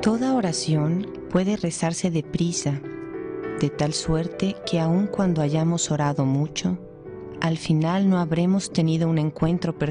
Toda oración puede rezarse deprisa, de tal suerte que aun cuando hayamos orado mucho, al final no habremos tenido un encuentro personal